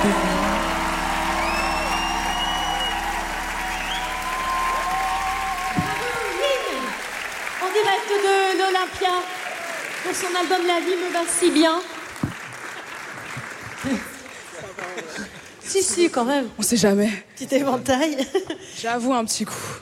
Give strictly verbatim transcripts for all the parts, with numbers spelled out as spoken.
En direct de l'Olympia pour son album La vie me va si bien. Si, si, quand même. On sait jamais. Petit éventail. J'avoue un petit coup.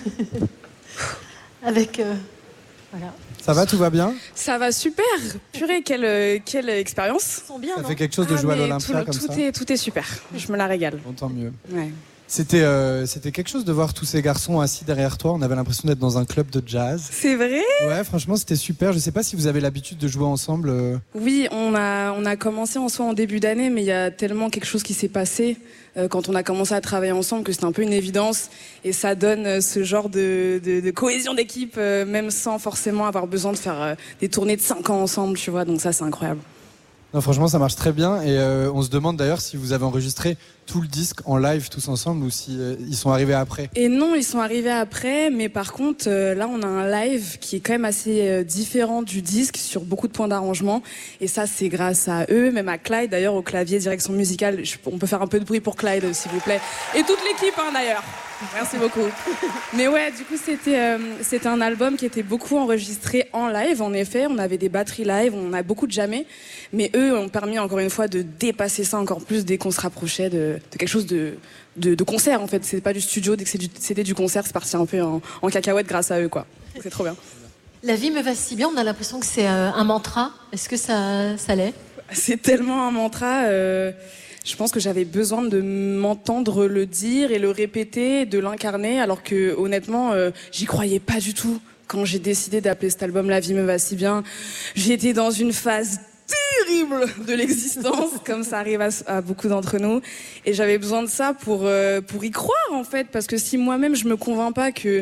Avec... Euh, voilà. Ça va, tout va bien? Ça va super. Purée, quelle, quelle expérience. Ils sont bien, Ça non? fait quelque chose de Ah, jouer à mais l'Olympia tout, comme tout ça est, tout est super. Je me la régale. Bon, tant mieux. Ouais. C'était, euh, c'était quelque chose de voir tous ces garçons assis derrière toi. On avait l'impression d'être dans un club de jazz. C'est vrai? Ouais, franchement, c'était super. Je sais pas si vous avez l'habitude de jouer ensemble. euh. Oui, on a, on a commencé en soi en début d'année, mais il y a tellement quelque chose qui s'est passé euh, quand on a commencé à travailler ensemble que c'était un peu une évidence. Et ça donne euh, ce genre de, de, de cohésion d'équipe, euh, même sans forcément avoir besoin de faire euh, des tournées de cinq ans ensemble, tu vois. Donc ça, c'est incroyable. Non, franchement, ça marche très bien. Et euh, on se demande d'ailleurs si vous avez enregistré tout le disque en live tous ensemble ou si euh, ils sont arrivés après. Et non, ils sont arrivés après, mais par contre, euh, là, on a un live qui est quand même assez euh, différent du disque sur beaucoup de points d'arrangement. Et ça, c'est grâce à eux, même à Clyde, d'ailleurs, au clavier direction musicale. Je, on peut faire un peu de bruit pour Clyde, s'il vous plaît. Et toute l'équipe, hein, d'ailleurs. Merci beaucoup. Mais ouais, du coup, c'était euh, c'était un album qui était beaucoup enregistré en live, en effet. On avait des batteries live, on a beaucoup de jamais. Mais eux ont permis, encore une fois, de dépasser ça encore plus dès qu'on se rapprochait de, de quelque chose de, de, de concert, en fait. C'est pas du studio, dès que c'est du, c'était du concert, c'est parti un peu en, en cacahuète grâce à eux, quoi. C'est trop bien. La vie me va si bien, on a l'impression que c'est euh, un mantra. Est-ce que ça, ça l'est? C'est tellement un mantra... Euh... Je pense que j'avais besoin de m'entendre le dire et le répéter, de l'incarner, alors que honnêtement, euh, j'y croyais pas du tout quand j'ai décidé d'appeler cet album La vie me va si bien. J'étais dans une phase terrible de l'existence, comme ça arrive à, à beaucoup d'entre nous, et j'avais besoin de ça pour euh, pour y croire en fait, parce que si moi-même je me convainc pas que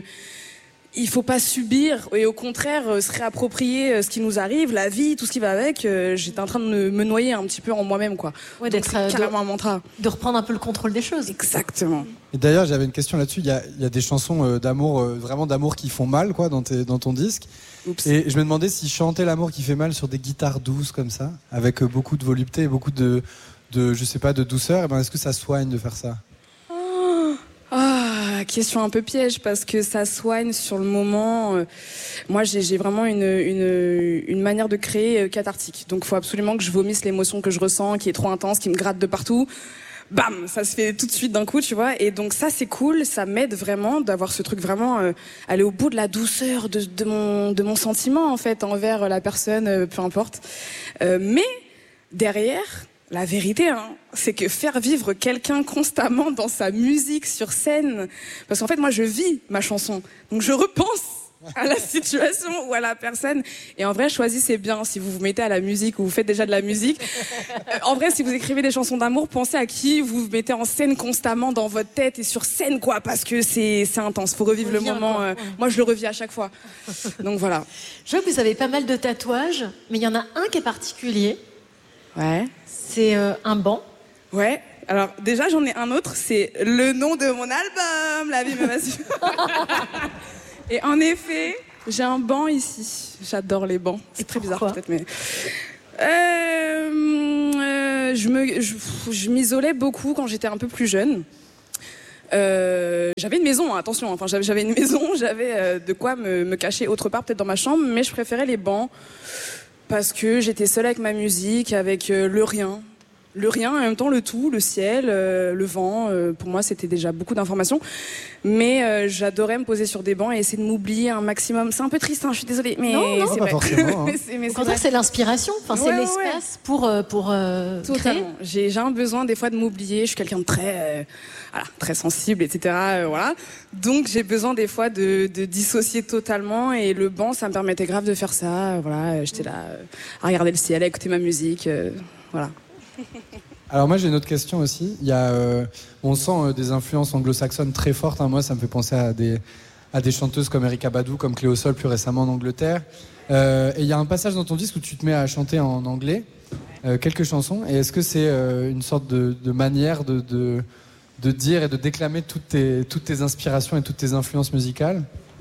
il faut pas subir et au contraire euh, se réapproprier euh, ce qui nous arrive, la vie, tout ce qui va avec. Euh, j'étais en train de me, me noyer un petit peu en moi-même, quoi. Ouais, Donc d'être c'est euh, carrément de, un mantra. de reprendre un peu le contrôle des choses. Exactement. Et d'ailleurs, j'avais une question là-dessus. Il y a, il y a des chansons euh, d'amour, euh, vraiment d'amour qui font mal, quoi, dans, tes, dans ton disque. Oups. Et je me demandais si chanter l'amour qui fait mal sur des guitares douces comme ça, avec euh, beaucoup de volupté et beaucoup de, de, je sais pas, de douceur, eh ben, est-ce que ça soigne de faire ça? Ah, question un peu piège parce que ça soigne sur le moment. Euh, moi, j'ai, j'ai vraiment une, une, une manière de créer euh, cathartique. Donc, il faut absolument que je vomisse l'émotion que je ressens, qui est trop intense, qui me gratte de partout. Bam, ça se fait tout de suite d'un coup, tu vois. Et donc ça, c'est cool. Ça m'aide vraiment d'avoir ce truc vraiment euh, aller au bout de la douceur de, de mon de mon sentiment en fait envers la personne, euh, peu importe. Euh, mais derrière. La vérité, hein, c'est que faire vivre quelqu'un constamment dans sa musique sur scène, parce qu'en fait, moi, je vis ma chanson, donc je repense à la situation ou à la personne. Et en vrai, choisissez bien si vous vous mettez à la musique ou vous faites déjà de la musique. Euh, en vrai, si vous écrivez des chansons d'amour, pensez à qui vous vous mettez en scène constamment dans votre tête et sur scène, quoi, parce que c'est c'est intense. Faut revivre le moment. Euh, moi, je le revis à chaque fois. Donc voilà. Je vois que vous avez pas mal de tatouages, mais il y en a un qui est particulier. Ouais. C'est euh, un banc. Ouais. Alors déjà j'en ai un autre, c'est le nom de mon album, La vie me va si bien. Et en effet, j'ai un banc ici. J'adore les bancs. C'est très bizarre peut-être, mais euh, euh, je me, je, je m'isolais beaucoup quand j'étais un peu plus jeune. Euh, j'avais une maison, hein, attention. Enfin, j'avais, j'avais une maison, j'avais euh, de quoi me, me cacher autre part, peut-être dans ma chambre, mais je préférais les bancs. Parce que j'étais seule avec ma musique, avec euh, le rien. Le rien, en même temps le tout, le ciel, euh, le vent. Euh, pour moi, c'était déjà beaucoup d'informations. Mais euh, j'adorais me poser sur des bancs et essayer de m'oublier un maximum. C'est un peu triste, hein, je suis désolée. Mais non, non, c'est pas vrai. forcément. Hein. mais c'est, mais Au c'est contraire, vrai. c'est l'inspiration. Enfin, c'est Ouais, l'espace ouais. pour, euh, pour euh, créer. Totalement. J'ai, j'ai un besoin des fois de m'oublier. Je suis quelqu'un de très, euh, voilà, très sensible, et cetera. Euh, voilà. Donc j'ai besoin des fois de, de dissocier totalement. Et le banc, ça me permettait grave de faire ça. Voilà, j'étais là euh, à regarder le ciel, à écouter ma musique. Euh, voilà. Alors moi j'ai une autre question aussi. Il y a, euh, on sent euh, des influences anglo-saxonnes très fortes. Hein. Moi ça me fait penser à des, à des chanteuses comme Erykah Badu, comme Cléo Sol plus récemment en Angleterre. Euh, et il y a un passage dans ton disque où tu te mets à chanter en anglais euh, quelques chansons. Et est-ce que c'est euh, une sorte de, de manière de, de, de dire et de déclamer toutes tes, toutes tes inspirations et toutes tes influences musicales?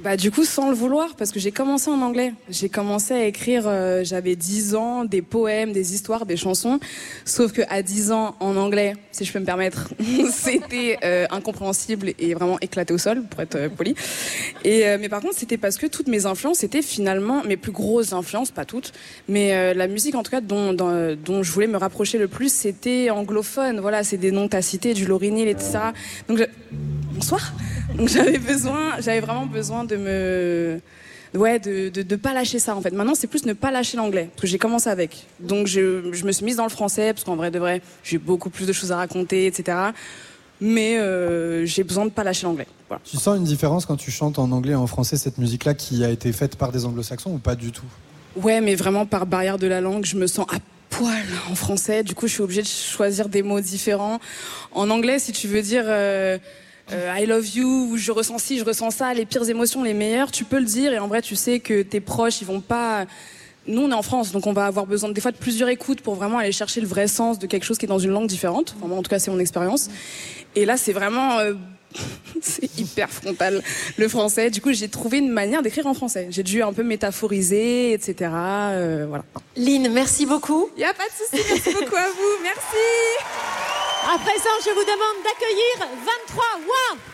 Bah du coup sans le vouloir parce que j'ai commencé en anglais. J'ai commencé à écrire, euh, j'avais dix ans, des poèmes, des histoires, des chansons. Sauf que à dix ans en anglais, si je peux me permettre, c'était euh, incompréhensible et vraiment éclaté au sol pour être euh, poli. Et euh, mais par contre c'était parce que toutes mes influences étaient finalement mes plus grosses influences, pas toutes, mais euh, la musique en tout cas dont, dont dont je voulais me rapprocher le plus, c'était anglophone. Voilà, c'est des noms que t'as cités, du Lauryn Hill et tout ça. Donc je... bonsoir. Donc j'avais besoin, j'avais vraiment besoin de me, ouais, de, de de pas lâcher ça en fait. Maintenant c'est plus ne pas lâcher l'anglais parce que j'ai commencé avec. Donc je je me suis mise dans le français parce qu'en vrai de vrai j'ai beaucoup plus de choses à raconter, et cetera. Mais euh, j'ai besoin de pas lâcher l'anglais. Voilà. Tu sens une différence quand tu chantes en anglais et en français cette musique-là qui a été faite par des anglo-saxons ou pas du tout? Ouais, mais vraiment par barrière de la langue, je me sens à poil en français. Du coup je suis obligée de choisir des mots différents. En anglais si tu veux dire euh, Euh, I love you, ou je ressens ci, je ressens ça, les pires émotions, les meilleures, tu peux le dire et en vrai tu sais que tes proches ils vont pas. Nous on est en France donc on va avoir besoin des fois de plusieurs écoutes pour vraiment aller chercher le vrai sens de quelque chose qui est dans une langue différente. Enfin, moi en tout cas c'est mon expérience. Et là c'est vraiment euh... c'est hyper frontal le français. Du coup j'ai trouvé une manière d'écrire en français. J'ai dû un peu métaphoriser, et cetera. Euh, voilà. Lynn, merci beaucoup. Y a pas de souci, merci beaucoup à vous, merci. À présent, je vous demande d'accueillir vingt-trois Ouah.